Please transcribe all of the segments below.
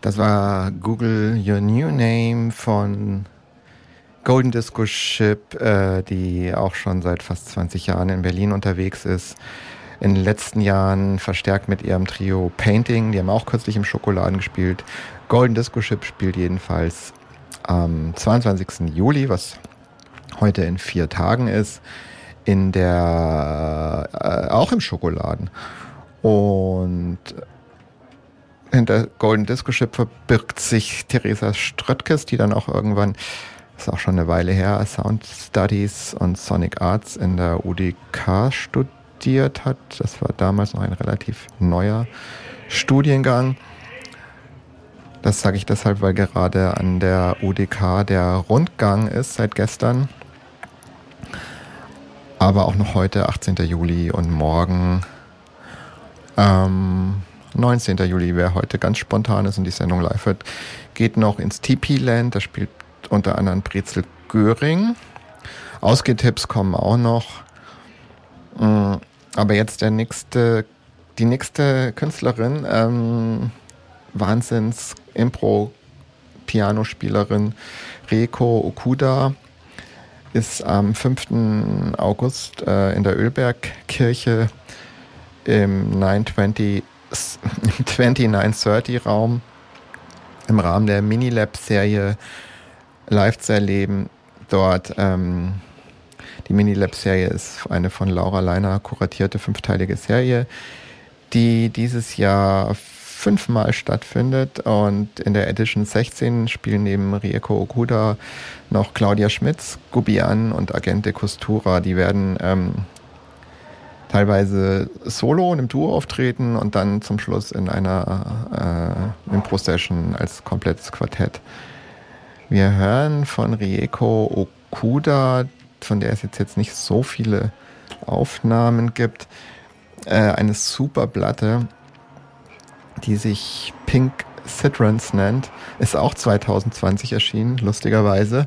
Das war Google Your New Name von Golden Disco Ship, die auch schon seit fast 20 Jahren in Berlin unterwegs ist. In den letzten Jahren verstärkt mit ihrem Trio Painting. Die haben auch kürzlich im Schokoladen gespielt. Golden Disco Ship spielt jedenfalls am 22. Juli, was heute in 4 Tagen ist, auch im Schokoladen. Und hinter Golden Disco Ship verbirgt sich Theresa Ströttges, die dann auch irgendwann, das ist auch schon eine Weile her, Sound Studies und Sonic Arts in der UDK studiert hat. Das war damals noch ein relativ neuer Studiengang. Das sage ich deshalb, weil gerade an der UDK der Rundgang ist seit gestern. Aber auch noch heute, 18. Juli und morgen 19. Juli, wer heute ganz spontan ist und die Sendung live wird, geht noch ins Tipi-Land. Da spielt unter anderem Brezel Göring. Ausgehtipps kommen auch noch. Aber jetzt die nächste Künstlerin, Wahnsinns-Impro-Pianospielerin Rieko Okuda, ist am 5. August in der Ölbergkirche im 2930-Raum im Rahmen der Minilab-Serie live zu erleben. Dort, die Minilab-Serie ist eine von Laura Leiner kuratierte 5-teilige Serie, die dieses Jahr 5-mal stattfindet, und in der Edition 16 spielen neben Rieko Okuda noch Claudia Schmitz, Gubian und Agente Costura. Die werden teilweise solo und im Duo auftreten und dann zum Schluss in einer Impro-Session als komplettes Quartett. Wir hören von Rieko Okuda, von der es jetzt nicht so viele Aufnahmen gibt, eine super Platte, die sich Pink Citrons nennt. Ist auch 2020 erschienen, lustigerweise.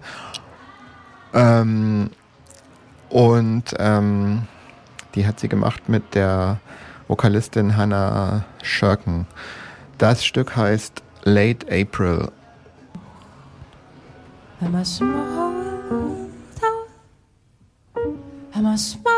Die hat sie gemacht mit der Vokalistin Hannah Schirken. Das Stück heißt Late April. Am I small?